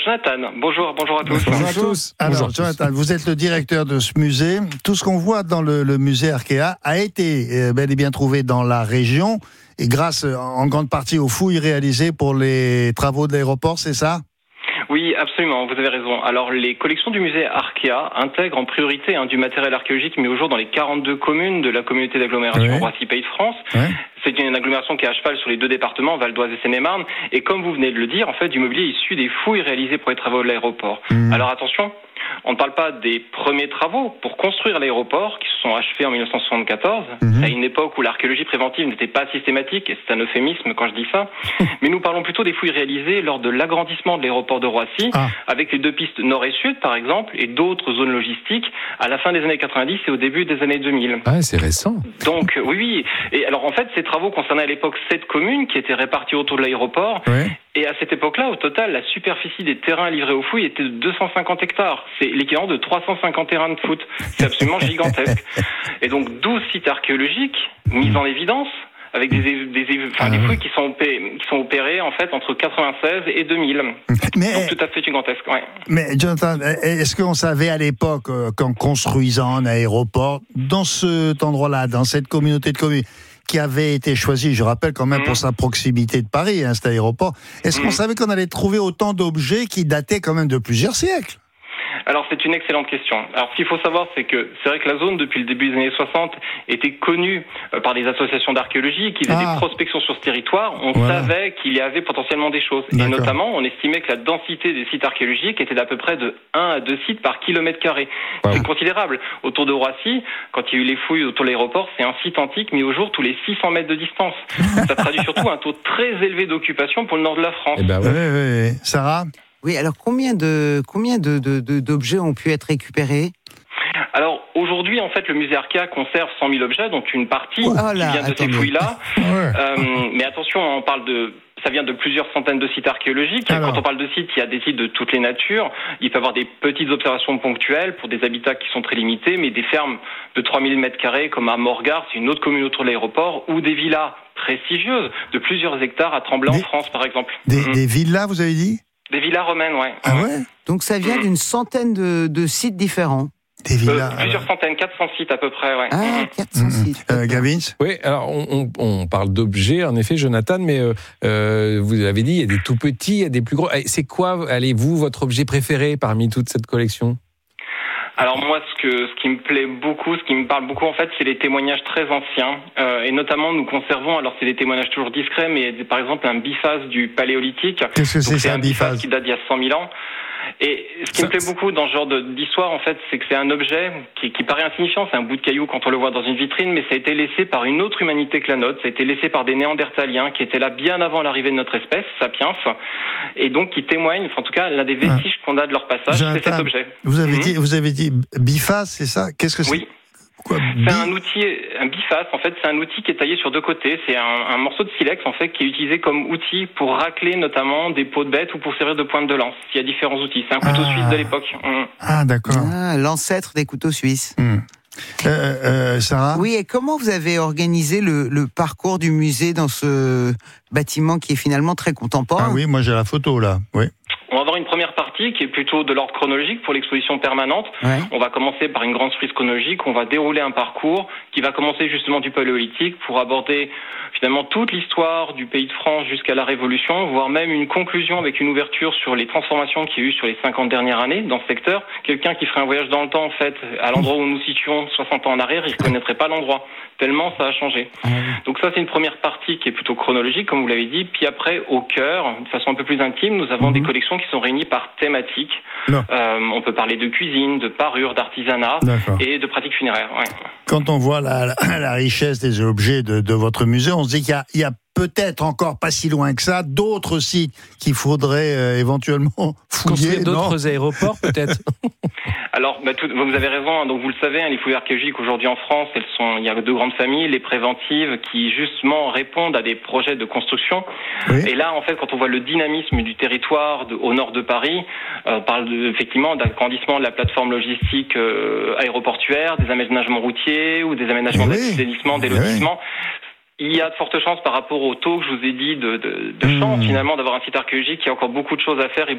Jonathan. Bonjour à tous. Bonjour à tous. Alors, Jonathan, vous êtes le directeur de ce musée. Tout ce qu'on voit dans le musée Arkea a été bel et bien trouvé dans la région, et grâce en grande partie aux fouilles réalisées pour les travaux de l'aéroport, c'est ça ? Oui, absolument, vous avez raison. Alors, les collections du musée Arkea intègrent en priorité du matériel archéologique mis au jour dans les 42 communes de la communauté d'agglomération Roissy Pays de France. Ouais. C'est une agglomération qui est à cheval sur les deux départements, Val d'Oise et Seine-et-Marne. Et comme vous venez de le dire, en fait, du mobilier issu des fouilles réalisées pour les travaux de l'aéroport. Alors attention, on ne parle pas des premiers travaux pour construire l'aéroport qui se sont achevés en 1974, à une époque où l'archéologie préventive n'était pas systématique, et c'est un euphémisme quand je dis ça, mais nous parlons plutôt des fouilles réalisées lors de l'agrandissement de l'aéroport de Roissy, avec les deux pistes nord et sud par exemple, et d'autres zones logistiques à la fin des années 90 et au début des années 2000. Ah, c'est récent. Donc oui, et alors en fait ces travaux concernaient à l'époque 7 communes qui étaient réparties autour de l'aéroport. Ouais. Et à cette époque-là, au total, la superficie des terrains livrés aux fouilles était de 250 hectares. C'est l'équivalent de 350 terrains de foot. C'est absolument gigantesque. Et donc 12 sites archéologiques mis en évidence avec des fouilles qui sont opérées en fait entre 96 et 2000. Donc tout à fait gigantesque. Ouais. Mais Jonathan, est-ce qu'on savait à l'époque qu'en construisant un aéroport dans cet endroit-là, dans cette communauté de communes qui avait été choisi, je rappelle quand même pour sa proximité de Paris, cet aéroport, est-ce qu'on savait qu'on allait trouver autant d'objets qui dataient quand même de plusieurs siècles ? Alors c'est une excellente question. Alors ce qu'il faut savoir, c'est que c'est vrai que la zone depuis le début des années 60 était connue par des associations d'archéologie qui faisaient des prospections sur ce territoire. On savait qu'il y avait potentiellement des choses. D'accord. Et notamment, on estimait que la densité des sites archéologiques était d'à peu près de 1 à 2 sites par kilomètre carré. C'est considérable. Autour de Roissy, quand il y a eu les fouilles autour de l'aéroport, c'est un site antique mis au jour tous les 600 mètres de distance. Ça traduit surtout un taux très élevé d'occupation pour le nord de la France. Eh ben oui. Sarah ? Oui, alors combien d'objets ont pu être récupérés ? Alors aujourd'hui, en fait, le musée Arkea conserve 100 000 objets, donc une partie qui vient de ces fouilles-là. Mais attention, ça vient de plusieurs centaines de sites archéologiques. Alors, quand on parle de sites, il y a des sites de toutes les natures. Il peut y avoir des petites observations ponctuelles pour des habitats qui sont très limités, mais des fermes de 3000 m2 comme à Morgard, c'est une autre commune autour de l'aéroport, ou des villas prestigieuses de plusieurs hectares à Tremblay en France, par exemple. Des villas, vous avez dit ? Des villas romaines, ouais. Ah ouais ? Donc ça vient d'une centaine de sites différents. Des villas, plusieurs centaines, 400 sites à peu près, ouais. Ah, 400 sites. Gavin ? Oui, alors on parle d'objets, en effet, Jonathan, mais vous avez dit, il y a des tout petits, il y a des plus gros. C'est quoi, votre objet préféré parmi toute cette collection ? Alors moi, ce qui me plaît beaucoup, ce qui me parle beaucoup en fait, c'est les témoignages très anciens. Et notamment, nous conservons, alors c'est des témoignages toujours discrets, mais par exemple un biface du Paléolithique. Qu'est-ce que c'est un biface qui date d'il y a 100 000 ans. Et ce qui me plaît beaucoup dans ce genre d'histoire, en fait, c'est que c'est un objet qui paraît insignifiant, c'est un bout de caillou quand on le voit dans une vitrine, mais ça a été laissé par une autre humanité que la nôtre, ça a été laissé par des Néandertaliens qui étaient là bien avant l'arrivée de notre espèce, Sapiens, et donc qui témoignent, en tout cas, l'un des vestiges qu'on a de leur passage, c'est cet objet. Vous avez dit biface, c'est ça ? Qu'est-ce que c'est ? Oui. C'est un outil, un biface, en fait, c'est un outil qui est taillé sur deux côtés. C'est un morceau de silex, en fait, qui est utilisé comme outil pour racler notamment des peaux de bêtes ou pour servir de pointe de lance. Il y a différents outils. C'est un couteau suisse de l'époque. Ah, d'accord. L'ancêtre des couteaux suisses. Sarah ? Oui, et comment vous avez organisé le parcours du musée dans ce bâtiment qui est finalement très contemporain ? Ah oui, moi j'ai la photo là, oui. On va avoir une première partie qui est plutôt de l'ordre chronologique pour l'exposition permanente. Ouais. On va commencer par une grande frise chronologique. On va dérouler un parcours qui va commencer justement du Paléolithique pour aborder finalement toute l'histoire du pays de France jusqu'à la Révolution, voire même une conclusion avec une ouverture sur les transformations qu'il y a eu sur les 50 dernières années dans ce secteur. Quelqu'un qui ferait un voyage dans le temps, en fait, à l'endroit où nous nous situons 60 ans en arrière, il ne reconnaîtrait pas l'endroit, tellement ça a changé. Donc ça, c'est une première partie qui est plutôt chronologique, comme vous l'avez dit. Puis après, au cœur, de façon un peu plus intime, nous avons des collections qui sont réunies par thématique. On peut parler de cuisine, de parure, d'artisanat et de pratiques funéraires. Ouais. Quand on voit la richesse des objets de votre musée, on se dit qu'il y a peut-être encore pas si loin que ça d'autres sites qu'il faudrait éventuellement fouiller. Construire d'autres aéroports, peut-être. Alors, vous avez raison. Donc, vous le savez, les fouilles archéologiques aujourd'hui en France, il y a deux grandes familles, les préventives qui justement répondent à des projets de construction. Oui. Et là, en fait, quand on voit le dynamisme du territoire au nord de Paris, on parle effectivement d'agrandissement de la plateforme logistique aéroportuaire, des aménagements routiers ou des aménagements d'assainissement, des lotissements. Il y a de fortes chances par rapport au taux que je vous ai dit de chance finalement d'avoir un site archéologique qui a encore beaucoup de choses à faire et